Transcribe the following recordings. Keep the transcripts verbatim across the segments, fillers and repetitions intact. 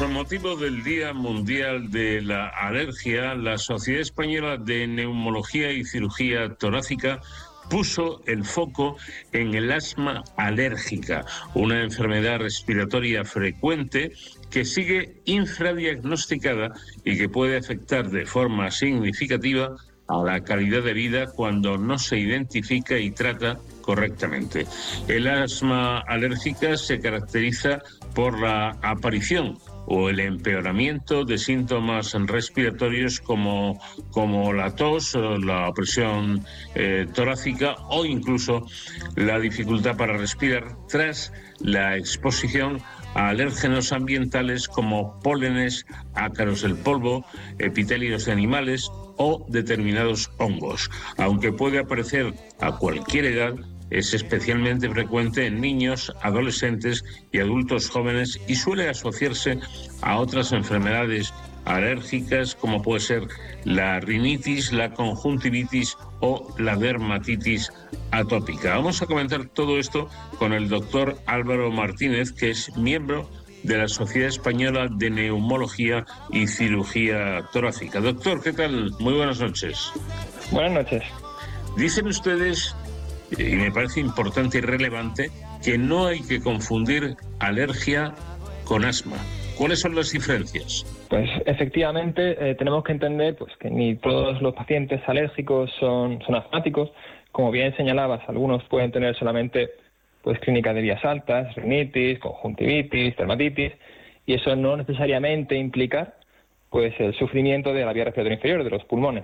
Con motivo del Día Mundial de la Alergia, la Sociedad Española de Neumología y Cirugía Torácica puso el foco en el asma alérgica, una enfermedad respiratoria frecuente que sigue infradiagnosticada y que puede afectar de forma significativa a la calidad de vida cuando no se identifica y trata correctamente. El asma alérgica se caracteriza por la aparición o el empeoramiento de síntomas respiratorios como, como la tos, la opresión eh, torácica o incluso la dificultad para respirar tras la exposición a alérgenos ambientales como pólenes, ácaros del polvo, epitelios de animales o determinados hongos. Aunque puede aparecer a cualquier edad, es especialmente frecuente en niños, adolescentes y adultos jóvenes y suele asociarse a otras enfermedades alérgicas como puede ser la rinitis, la conjuntivitis o la dermatitis atópica. Vamos a comentar todo esto con el doctor Álvaro Martínez, que es miembro de la Sociedad Española de Neumología y Cirugía Torácica. Doctor, ¿qué tal? Muy buenas noches. Buenas noches. Dicen ustedes, y me parece importante y relevante, que no hay que confundir alergia con asma. ¿Cuáles son las diferencias? Pues efectivamente eh, tenemos que entender pues, que ni todos los pacientes alérgicos son, son asmáticos. Como bien señalabas, algunos pueden tener solamente pues, clínicas de vías altas, rinitis, conjuntivitis, dermatitis, y eso no necesariamente implica pues, el sufrimiento de la vía respiratoria inferior, de los pulmones.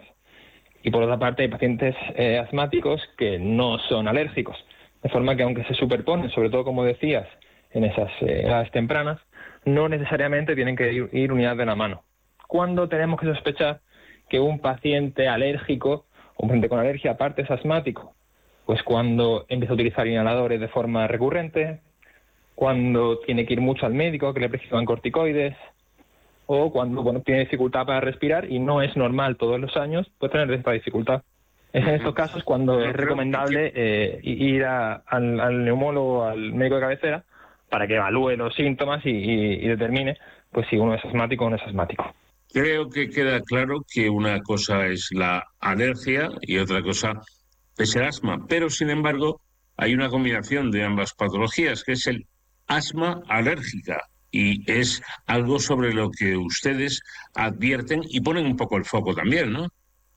Y por otra parte hay pacientes eh, asmáticos que no son alérgicos, de forma que aunque se superponen, sobre todo como decías, en esas eh, edades tempranas, no necesariamente tienen que ir, ir unidas de la mano. ¿Cuándo tenemos que sospechar que un paciente alérgico, un paciente con alergia aparte es asmático? Pues cuando empieza a utilizar inhaladores de forma recurrente, cuando tiene que ir mucho al médico, que le prescriban corticoides, o cuando bueno, tiene dificultad para respirar y no es normal todos los años, puede tener esta dificultad. Es en estos casos cuando es recomendable eh, ir a, al, al neumólogo, al médico de cabecera, para que evalúe los síntomas y, y, y determine pues si uno es asmático o no es asmático. Creo que queda claro que una cosa es la alergia y otra cosa es el asma, pero sin embargo hay una combinación de ambas patologías, que es el asma alérgica, y es algo sobre lo que ustedes advierten y ponen un poco el foco también, ¿no?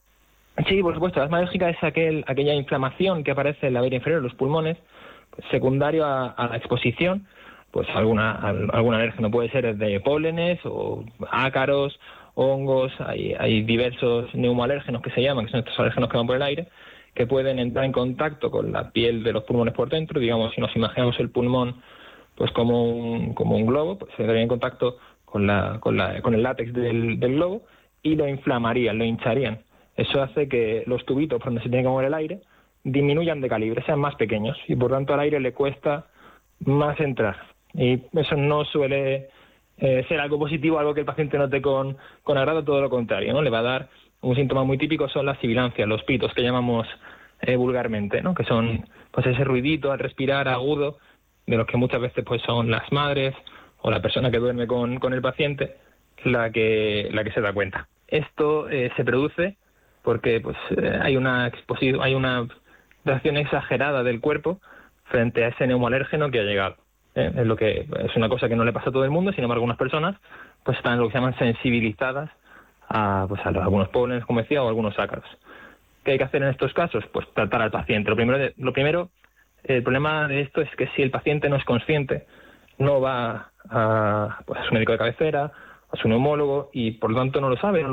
Sí, por supuesto. La asma alérgica es aquel, aquella inflamación que aparece en la vía inferior de los pulmones, pues, secundario a, a la exposición, pues alguna, algún alérgeno puede ser de pólenes o ácaros, hongos, hay, hay diversos neumoalérgenos que se llaman, que son estos alérgenos que van por el aire, que pueden entrar en contacto con la piel de los pulmones por dentro. Digamos, si nos imaginamos el pulmón pues como un, como un globo, pues se entraría en contacto con, la, con, la, con el látex del, del globo y lo inflamarían, lo hincharían. Eso hace que los tubitos por donde se tiene que mover el aire disminuyan de calibre, sean más pequeños, y por tanto al aire le cuesta más entrar. Y eso no suele eh, ser algo positivo, algo que el paciente note con, con agrado, todo lo contrario, ¿no? Le va a dar un síntoma muy típico, son las sibilancias, los pitos, que llamamos eh, vulgarmente, ¿no? Que son pues ese ruidito al respirar agudo, de los que muchas veces pues son las madres o la persona que duerme con, con el paciente la que, la que se da cuenta. Esto eh, se produce porque pues eh, hay una exposición, hay una reacción exagerada del cuerpo frente a ese neumoalérgeno que ha llegado. ¿eh? Es lo que es una cosa que no le pasa a todo el mundo, sin embargo algunas personas pues están lo que se llaman sensibilizadas a, pues, a algunos pólenes, como decía, o algunos ácaros. ¿Qué hay que hacer en estos casos? Pues tratar al paciente. Lo primero, de, lo primero el problema de esto es que si el paciente no es consciente, no va a, pues, a su médico de cabecera, a su neumólogo, y por lo tanto no lo sabe, no